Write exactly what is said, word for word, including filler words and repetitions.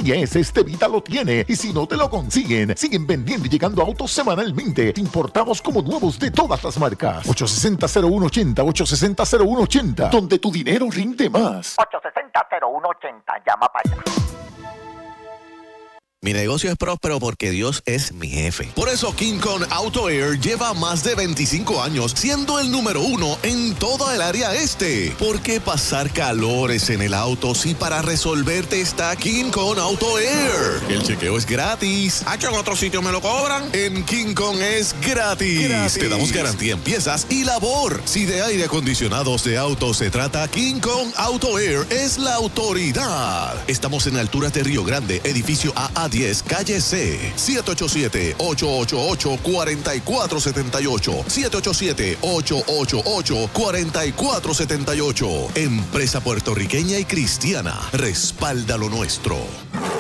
Yes, este Vita lo tiene. Y si no te lo consiguen, siguen vendiendo y llegando autos semanalmente. Importados como nuevos de todas las marcas. ocho sesenta, cero uno ochenta, ocho sesenta, cero uno ochenta. Donde tu dinero rinde más. ocho sesenta, cero uno ochenta. Llama para allá. Mi negocio es próspero porque Dios es mi jefe. Por eso King Kong Auto Air lleva más de veinticinco años siendo el número uno en toda el área este. ¿Por qué pasar calores en el auto si para resolverte está King Kong Auto Air? El chequeo es gratis. ¿Acho en otro sitio me lo cobran? En King Kong es gratis. gratis. Te damos garantía en piezas y labor. Si de aire acondicionados de autos se trata, King Kong Auto Air es la autoridad. Estamos en alturas de Río Grande, edificio A A diez, calle C. siete ocho siete, ocho ocho ocho, cuatro cuatro siete ocho. siete ocho siete, ocho ocho ocho, cuatro cuatro siete ocho. Empresa puertorriqueña y cristiana. Respalda lo nuestro.